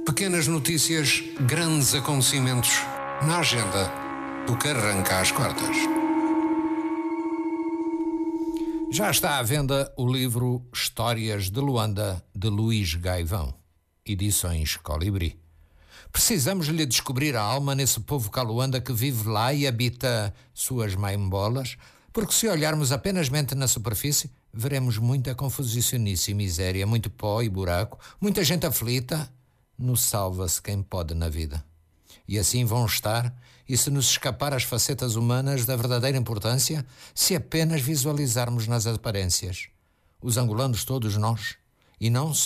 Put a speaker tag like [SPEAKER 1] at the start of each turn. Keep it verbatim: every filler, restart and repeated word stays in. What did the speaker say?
[SPEAKER 1] Pequenas notícias, grandes acontecimentos na agenda do que arranca às quartas. Já está à venda o livro Histórias de Luanda, de Luís Gaivão, edições Colibri. Precisamos lhe descobrir a alma nesse povo caluanda que vive lá e habita suas maimbolas, porque se olharmos apenas mente na superfície, veremos muita confusicionice e miséria, muito pó e buraco, muita gente aflita. No salva-se quem pode na vida. E assim vão estar, e se nos escapar as facetas humanas da verdadeira importância, se apenas visualizarmos nas aparências. Os angolanos todos nós, e não